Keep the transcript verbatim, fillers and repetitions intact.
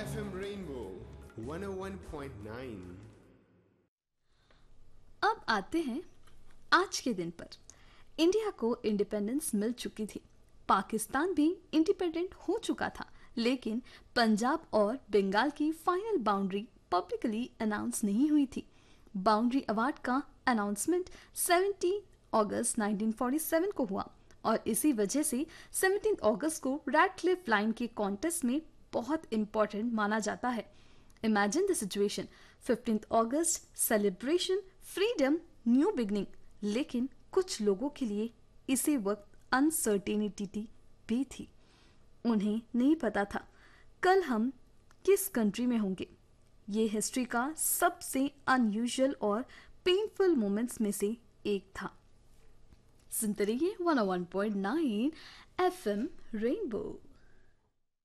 F M Rainbow one oh one point nine। अब आते हैं आज के दिन पर। इंडिया को इंडिपेंडेंस मिल चुकी थी, पाकिस्तान भी इंडिपेंडेंट हो चुका था, लेकिन पंजाब और बंगाल की फाइनल बाउंड्री पब्लिकली अनाउंस नहीं हुई थी। बाउंड्री अवार्ड का अनाउंसमेंट सत्रह अगस्त उन्नीस सौ सैंतालीस को हुआ और इसी वजह से सत्रह अगस्त को रैडक्लिफ लाइन के कॉन्टेस्ट में बहुत इंपॉर्टेंट माना जाता है। इमेजिन द सिचुएशन, पंद्रह अगस्त सेलिब्रेशन, फ्रीडम, न्यू बिगनिंग, लेकिन कुछ लोगों के लिए इसी वक्त अनसर्टेनिटी भी थी। उन्हें नहीं पता था कल हम किस कंट्री में होंगे। ये हिस्ट्री का सबसे अनयूजुअल और पेनफुल मोमेंट्स में से एक था। सुनते रहिए one oh one point nine F M rainbow.